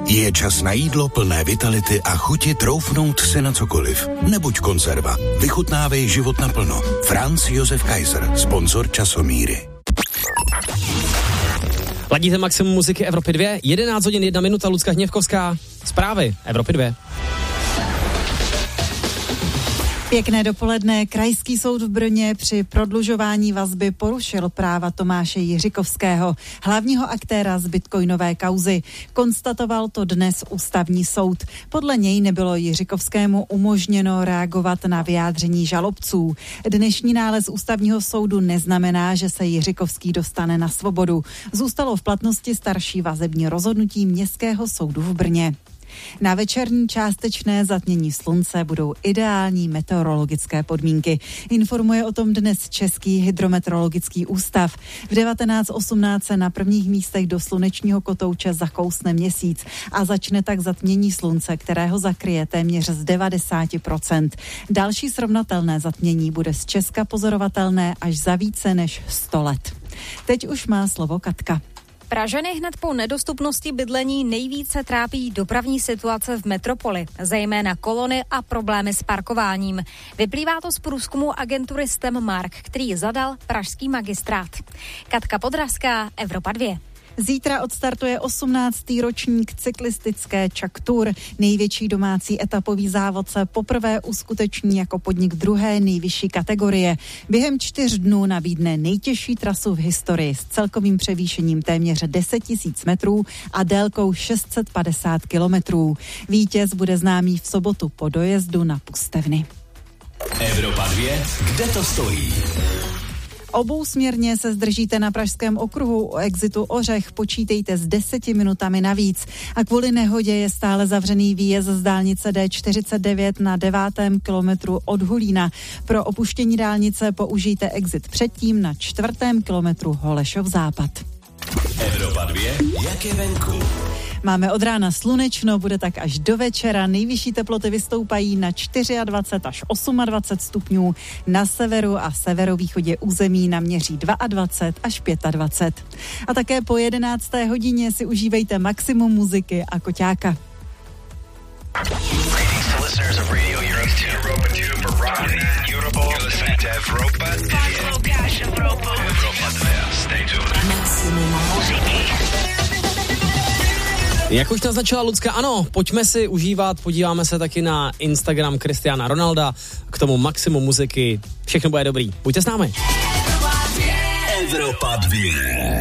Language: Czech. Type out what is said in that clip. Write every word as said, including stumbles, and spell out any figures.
Je čas na jídlo plné vitality a chuti troufnout si na cokoliv. Nebuď konzerva. Vychutnávej život naplno. Franz Josef Kaiser, sponzor Časomíry. Ladíte maximum muziky Evropy dva, jedenáct hodin jedna minuta, Lucka Hněvkovská, zprávy Evropy dva. Pěkné dopoledne. Krajský soud v Brně při prodlužování vazby porušil práva Tomáše Jiřikovského, hlavního aktéra z bitcoinové kauzy. Konstatoval to dnes ústavní soud. Podle něj nebylo Jiřikovskému umožněno reagovat na vyjádření žalobců. Dnešní nález ústavního soudu neznamená, že se Jiřikovský dostane na svobodu. Zůstalo v platnosti starší vazební rozhodnutí Městského soudu v Brně. Na večerní částečné zatmění slunce budou ideální meteorologické podmínky. Informuje o tom dnes Český hydrometeorologický ústav. V devatenáct osmnáct se na prvních místech do slunečního kotouče zakousne měsíc a začne tak zatmění slunce, kterého zakryje téměř z devadesát procent. Další srovnatelné zatmění bude z Česka pozorovatelné až za více než sto let. Teď už má slovo Katka. Pražany hned po nedostupnosti bydlení nejvíce trápí dopravní situace v metropoli, zejména kolony a problémy s parkováním. Vyplývá to z průzkumu agentury STEM-Mark, který zadal pražský magistrát. Katka Podravská, Evropa dva. Zítra odstartuje osmnáctý ročník cyklistické Czech Tour. Největší domácí etapový závod se poprvé uskuteční jako podnik druhé nejvyšší kategorie. Během čtyř dnů nabídne nejtěžší trasu v historii s celkovým převýšením téměř deset tisíc metrů a délkou šest set padesát kilometrů. Vítěz bude známý v sobotu po dojezdu na Pustevny. Evropa dva, kde to stojí? Obousměrně se zdržíte na Pražském okruhu, o exitu Ořech počítejte s deseti minutami navíc. A kvůli nehodě je stále zavřený výjezd z dálnice D čtyřicet devět na devátém kilometru od Hulína. Pro opuštění dálnice použijte exit předtím na čtvrtém kilometru Holešov západ. Evropa dva, jak je venku? Máme od rána slunečno, bude tak až do večera. Nejvyšší teploty vystoupají na dvacet čtyři až dvacet osm stupňů. Na severu a severovýchodě území naměří dvacet dva až dvacet pět. A také po jedenácté hodině si užívejte maximum muziky a Koťáka. Jak už naznačila Lucka, ano, pojďme si užívat, podíváme se taky na Instagram Cristiana Ronalda, k tomu maximum muziky, všechno bude dobrý. Buďte s námi. Evropa dva.